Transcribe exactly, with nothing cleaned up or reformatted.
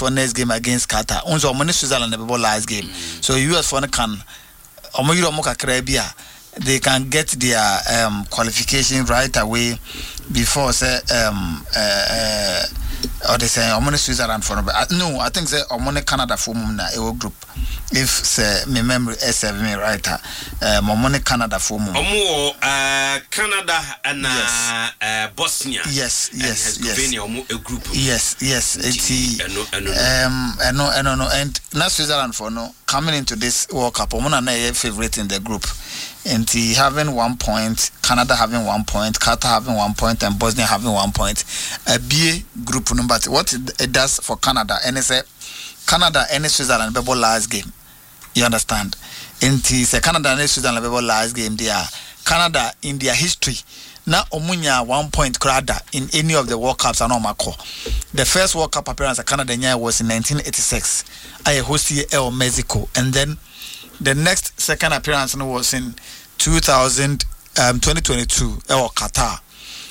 for next game against Qatar. Unzo money Switzerland the last game. Mm. So U S for can omo Euro mo kakra bia they can get their um, qualification right away before say um uh, uh or they say omo Switzerland for no no I think say omo Canada for mum na e group if say me memory S seven me right um omo Canada for mum omo uh Canada and uh, uh Bosnia yes yes and yes omo a group yes yes it's um no no no and na Switzerland for no coming into this World Cup omo na e favorite in the group. And he having one point, Canada having one point, Qatar having one point, and Bosnia having one point. A B A group number. What it does for Canada, and it's a Canada and Switzerland bebo last game. You understand? And it's a Canada and Switzerland bebo last game. They are Canada in their history. Now Omunya one point crowder in any of the World Cups are not Mako. The first World Cup appearance of Canada was in nineteen eighty-six. I hosted El Mexico, and then the next second appearance was in two thousand, um, twenty twenty-two or Qatar.